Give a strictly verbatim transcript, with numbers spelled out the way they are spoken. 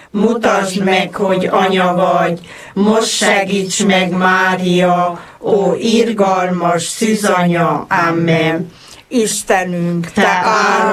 mutasd meg, hogy anya vagy, most segíts meg, Mária, ó irgalmas szűzanya, amen. Istenünk, Te áldott